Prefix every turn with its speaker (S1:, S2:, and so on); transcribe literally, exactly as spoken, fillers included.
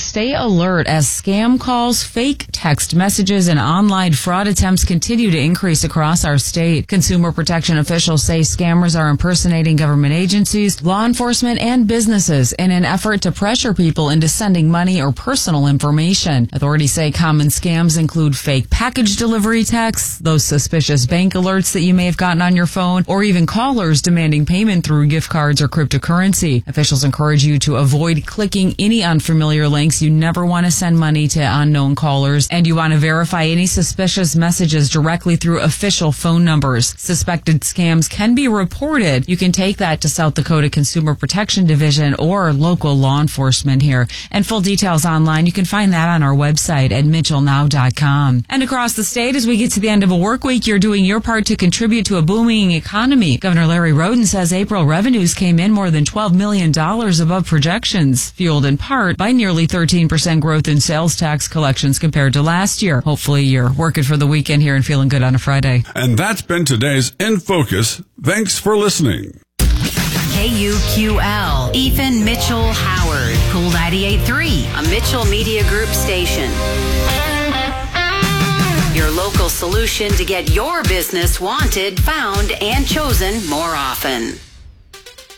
S1: stay alert as scam calls, fake text messages, and online fraud attempts continue to increase across our state. Consumer protection officials say scammers are impersonating government agencies, law enforcement, and businesses in an effort to pressure people into sending money or personal information. Authorities say common scams include fake package delivery texts, those suspicious bank alerts that you may have gotten on your phone, or even callers demanding payment through gift cards or cryptocurrency. Officials encourage you to avoid clicking any unfamiliar links. You never want to send money to unknown callers, and you want to verify any suspicious messages directly through official phone numbers. Suspected scams can be reported. You can take that to South Dakota Consumer Protection Division or local law enforcement here. And full details online, you can find that on our website at mitchell now dot com. And across the state, as we get to the end of a work week, you're doing your part to contribute to a booming economy. Governor Larry Roden says April revenues came in more than twelve million dollars above projections, fueled in part by nearly thirteen percent growth in sales tax collections compared to last year. Hopefully you're working for the weekend here and feeling good on a Friday.
S2: And that's been today's In Focus. Thanks for listening.
S3: K U Q L, Ethan Mitchell Howard, Cool ninety-eight point three, a Mitchell Media Group station. Your local solution to get your business wanted, found, and chosen more often.